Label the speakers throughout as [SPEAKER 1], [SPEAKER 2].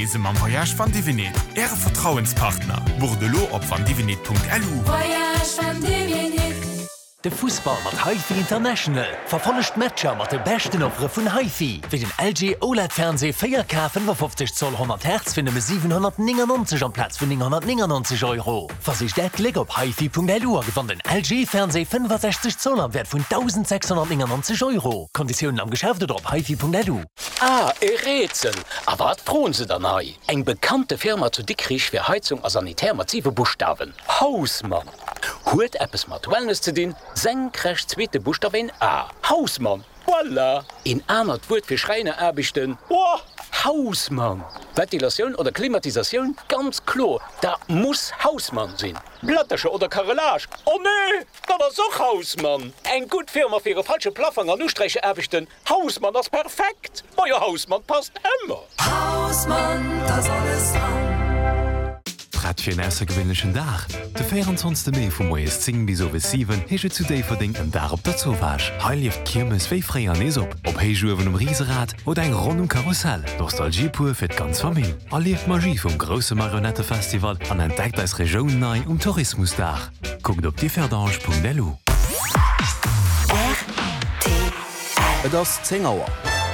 [SPEAKER 1] Isem am Voyage van Divinet, Ihre Vertrauenspartner. Bordelot op vandivinet.lu.
[SPEAKER 2] Voyage van Divinet.
[SPEAKER 3] De Fußball mat HiFi International verfollecht Matscher mat de besten Offre vun HiFi. Wie den LG OLED-Fernseh 4K 55 Zoll 100 Hertz finden wir 799 am Platz für 999 €. Versicht der Klick op HiFi.lu gewann den LG Fernseh 65 Zoll am Wert von 1699 €. Konditionen am Geschäft oder op HiFi.lu.
[SPEAKER 4] Ah, Rätsel. Aber was drohen Sie da nahe? Eng bekannte Firma zu Dickrich für Heizung als sanitärmassive Buchstaben. Hausmann. Holt etwas mit Wellness zu dienen, senkrecht zweite Buchstaben A. Hausmann. Voilà. In einer Wort für Schreiner erbichten. Oh, Hausmann. Ventilation oder Klimatisation? Ganz klar. Da muss Hausmann sein. Blattersche oder Karrelage? Oh nee, das ist auch Hausmann. Ein gut Firma für ihre falsche Plaffung an Ustreiche erbichten. Hausmann, das ist perfekt. Euer Hausmann passt immer.
[SPEAKER 2] Hausmann, das alles dran.
[SPEAKER 5] Fir en erster gewöhnlichen Dach. De 24. Mai vum Moes 10 bis over 7 hege zu déi verding en Dach op der Zowasch. Heil lieft Kirmes wéi fré an nees op. Op Heijuwen Rieserad oder eng rund Karussell. Nostalgiepur fir ganz Familie. All lieft Magie vum grosse Marionettefestival an entdeckt als Regionun nei Tourismusdach. Guckt op differdange.lu.
[SPEAKER 6] Et ass 10 Auer.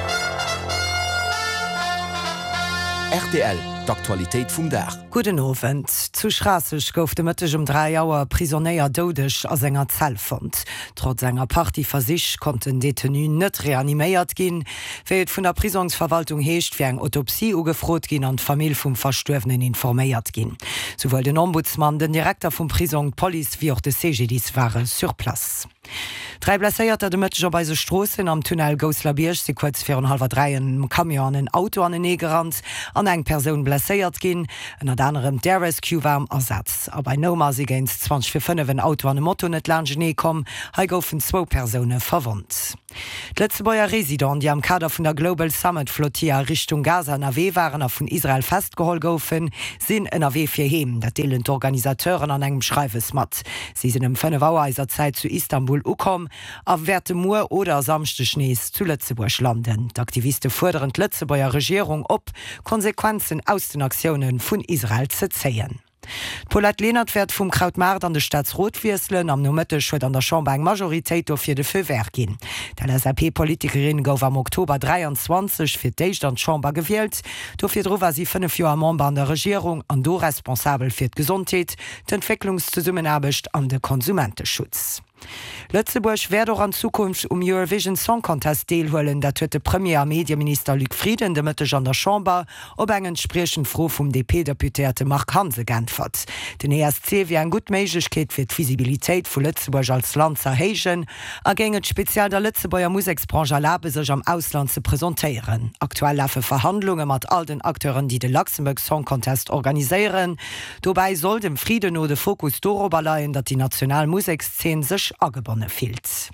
[SPEAKER 6] RTL, d'Aktualitéit vum Dach.
[SPEAKER 7] Guten Abend. Zu Strassig gouf de Mëtteg 3 Joer Prisonéier dodech as enger Zell fand. Trotz enger Party ver sich konnten Detenu net reaniméiert ginn, wéet vun der Prisonsverwaltung heescht fir eng Autopsie ugefrot ginn an d'Famill vum Verstuerwenen informéiert ginn. Sowohl den Ombudsmann, den Direktor vum Prison Police wie auch de CGDs waren sur Place. 3 Blesséierter de Mëtteg bei se Strossen am Tunnel Gauslabierch se kurz 4:30 Kamion en Auto an den Nee gerannt, an eng Persoun blesséiert ginn, en ad anderem der Rescue war am Ersatz. Aber bei Noma se géint 20:05 en Auto an dem Motto net Lange nee kom, ha goufen 2 Personen verwont. D'Letzebauer Resident, die am Kader vun der Global Summit Flotilla Richtung Gaza NRW waren a vun Israel festgehol goufen, sinn NRW fir heem, dat deelen d'Organisateuren an engem Schreiwes mat. Sie sinn em 5 Aueriser Zeit zu Istanbul ukom, a Werte Moor oder samchte Schnees zu Lettzeburg landen. D'Aktiviste forderen d'Letzebauer Regierung op, Konsequenzen aus den Aktionen vun Israel ze zeien. Paulette Lehnert werd vum Krautmarkt an de Staatsrotwieselen am Nomëtte huet an der Chambre eng Majoritéit of fir de Feuwer ginn. Der SAP-Politikerin gouf am Oktober 23 fir d'Eicht an Chambre gewählt, dofir dro war sie 5 Joer Member an der Regierung an do responsabel fir d'Gesundheit, d'Entwicklungszusammenarbecht an de Konsumenteschutz. Lützeburg werde an Zukunft Eurovision Song Contest deelhuelen, dat huet de Premier Medienminister Luc Frieden de Mëtteg an der Chambre op engen Sprechen froh vum DP-Deputierte Mark Hanse geantwort. Den ESC wie en gut Meigkeet fir d'Visibilitéit vu Lützeburg als Land zerhégen, ergänget speziell der Lützebauer Musikbranche erlaube sech am Ausland ze präsentéieren. Aktuell laffe Verhandlungen mat all den Akteuren, die de Luxemburg Song Contest organiséieren. Dobei soll dem Frieden no de Fokus dorober leiien, dat die Nationalmusikszene sech agebonne fielt.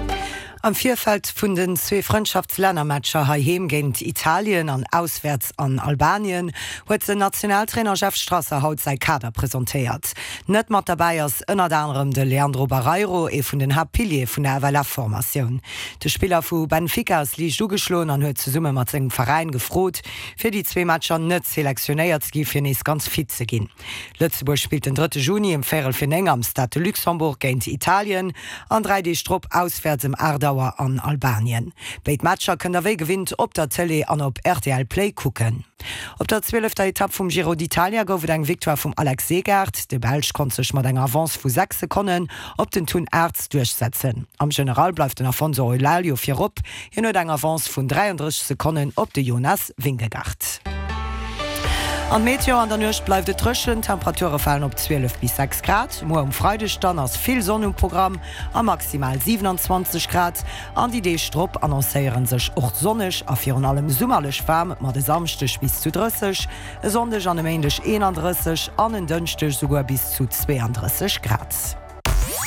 [SPEAKER 7] Am Vierfeld vun den 2 Freundschaftslännermatscher haheem géint Italien an auswärts an Albanien huet de Nationaltrainer Jeff Strasser haut sei Kader präsentéiert. Net mat dabei ass ënner anderem de Leandro Barreiro vun den Happilier vun der Avella-Formatioun. De Spieler vu Benfica ass liicht ugeschloen an huet ze Summe mat segem Verein gefrot, fir die 2 Matscher net selektionéiert gi fir nees ganz fit ze ginn. Lützeburg spielt den 3. Juni im Ferel fir eng am Stade Luxemburg géint Italien, an 3D Strupp auswärts im Ardau an Albanien. Beit Matscher kën der wéi gewinnt op der Tele an op RTL Play kucken. Op der 12. Etapp vum Giro d'Italia goufet eng Viktor vum Alex Segert, de Belsch kon sech mat eng Avance vu 6 Sekunden op den Thun Erz durchsetzen. Am General bleif den Afonso Eulalio fir op, hin huet eng Avance vun 33 Sekunden op de Jonas Wingegaard. An Meteo an der Nucht bleif de trschen, Temperature fallen op 12 bis 6 Grad. Mo Freudech dann ass vill Sonne im Programm a maximal 27 Grad. An die D-Strupp annoncéieren sech och sonnech a fir an allem summerlech warm mat de samstech bis zu 30, sondech an dem Mäendech 31, an den dënchtech sogar bis zu 32 Grad.